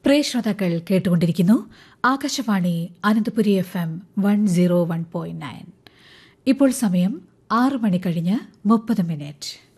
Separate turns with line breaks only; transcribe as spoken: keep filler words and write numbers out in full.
പ്രിയ ശ്രോതാക്കൾ കേട്ടുകൊണ്ടിരിക്കുന്നു Akashvani Ananthapuri F M one zero one point nine. ഇപ്പോൾ സമയം ആറ് മണി കഴിഞ്ഞ് മുപ്പത് മിനിറ്റ്.